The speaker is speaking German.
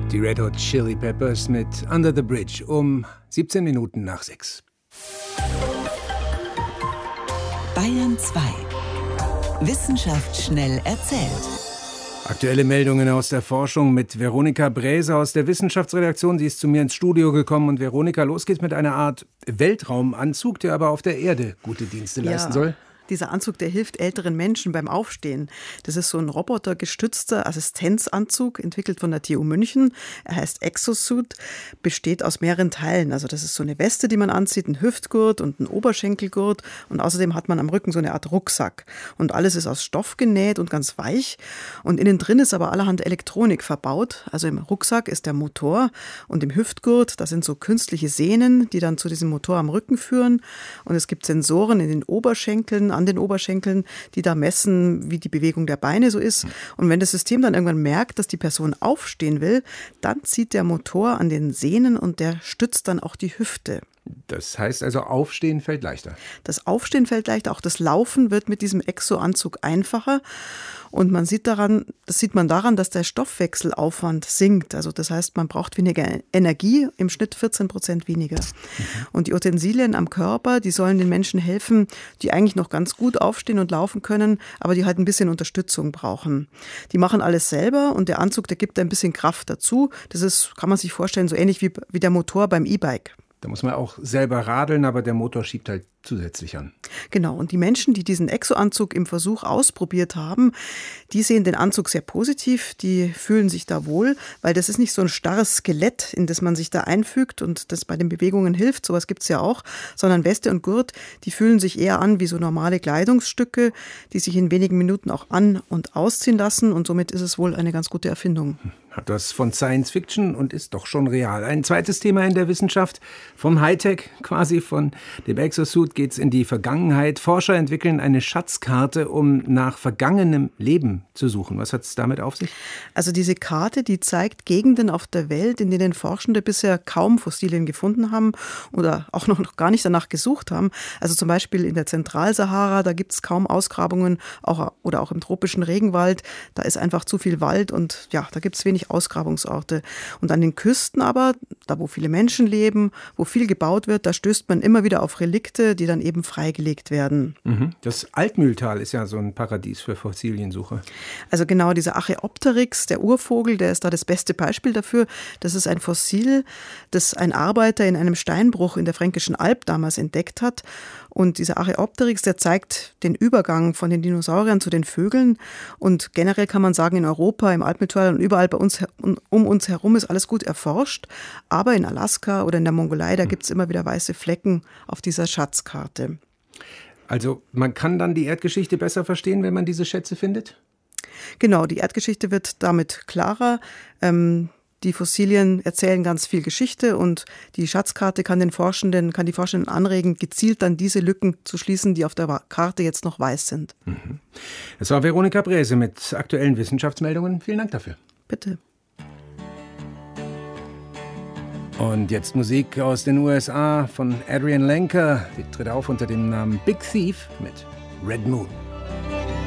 Die Red Hot Chili Peppers mit Under the Bridge um 17 Minuten nach 6. Bayern 2. Wissenschaft schnell erzählt. Aktuelle Meldungen aus der Forschung mit Veronika Bräse aus der Wissenschaftsredaktion. Sie ist zu mir ins Studio gekommen. Und Veronika, los geht's mit einer Art Weltraumanzug, der aber auf der Erde gute Dienste leisten soll. Dieser Anzug, der hilft älteren Menschen beim Aufstehen. Das ist so ein robotergestützter Assistenzanzug, entwickelt von der TU München. Er heißt Exosuit, besteht aus mehreren Teilen. Also das ist so eine Weste, die man anzieht, ein Hüftgurt und ein Oberschenkelgurt. Und außerdem hat man am Rücken so eine Art Rucksack. Und alles ist aus Stoff genäht und ganz weich. Und innen drin ist aber allerhand Elektronik verbaut. Also im Rucksack ist der Motor und im Hüftgurt, da sind so künstliche Sehnen, die dann zu diesem Motor am Rücken führen. Und es gibt Sensoren in den Oberschenkeln, an den Oberschenkeln, die da messen, wie die Bewegung der Beine so ist. Und wenn das System dann irgendwann merkt, dass die Person aufstehen will, dann zieht der Motor an den Sehnen und der stützt dann auch die Hüfte. Das heißt also, Aufstehen fällt leichter. Das Aufstehen fällt leichter, auch das Laufen wird mit diesem Exo-Anzug einfacher. Und das sieht man daran, dass der Stoffwechselaufwand sinkt. Also das heißt, man braucht weniger Energie, im Schnitt 14% weniger. Und die Utensilien am Körper, die sollen den Menschen helfen, die eigentlich noch ganz gut aufstehen und laufen können, aber die halt ein bisschen Unterstützung brauchen. Die machen alles selber und der Anzug, der gibt ein bisschen Kraft dazu. Das ist, kann man sich vorstellen, so ähnlich wie der Motor beim E-Bike. Da muss man auch selber radeln, aber der Motor schiebt halt zusätzlich an. Genau, und die Menschen, die diesen Exo-Anzug im Versuch ausprobiert haben, die sehen den Anzug sehr positiv, die fühlen sich da wohl, weil das ist nicht so ein starres Skelett, in das man sich da einfügt und das bei den Bewegungen hilft, sowas gibt es ja auch, sondern Weste und Gurt, die fühlen sich eher an wie so normale Kleidungsstücke, die sich in wenigen Minuten auch an- und ausziehen lassen und somit ist es wohl eine ganz gute Erfindung. Hat was von Science Fiction und ist doch schon real. Ein zweites Thema in der Wissenschaft, vom Hightech quasi, von dem Exosuit geht es in die Vergangenheit. Forscher entwickeln eine Schatzkarte, um nach vergangenem Leben zu suchen. Was hat es damit auf sich? Also diese Karte, die zeigt Gegenden auf der Welt, in denen Forschende bisher kaum Fossilien gefunden haben oder auch noch gar nicht danach gesucht haben. Also zum Beispiel in der Zentralsahara, da gibt es kaum Ausgrabungen, oder auch im tropischen Regenwald. Da ist einfach zu viel Wald und ja, da gibt es wenig Ausgrabungsorte. Und an den Küsten aber, da wo viele Menschen leben, wo viel gebaut wird, da stößt man immer wieder auf Relikte, die dann eben freigelegt werden. Das Altmühltal ist ja so ein Paradies für Fossiliensuche. Also genau, dieser Archaeopteryx, der Urvogel, der ist da das beste Beispiel dafür. Das ist ein Fossil, das ein Arbeiter in einem Steinbruch in der Fränkischen Alb damals entdeckt hat. Und dieser Archaeopteryx, der zeigt den Übergang von den Dinosauriern zu den Vögeln. Und generell kann man sagen, in Europa, im Altmühltal und überall bei uns um uns herum ist alles gut erforscht. Aber in Alaska oder in der Mongolei, da gibt es immer wieder weiße Flecken auf dieser Schatzkarte. Also man kann dann die Erdgeschichte besser verstehen, wenn man diese Schätze findet? Genau, die Erdgeschichte wird damit klarer. Die Fossilien erzählen ganz viel Geschichte und die Schatzkarte kann die Forschenden anregen, gezielt dann diese Lücken zu schließen, die auf der Karte jetzt noch weiß sind. Das war Veronika Bräse mit aktuellen Wissenschaftsmeldungen. Vielen Dank dafür. Bitte. Und jetzt Musik aus den USA von Adrienne Lenker. Sie tritt auf unter dem Namen Big Thief mit Red Moon.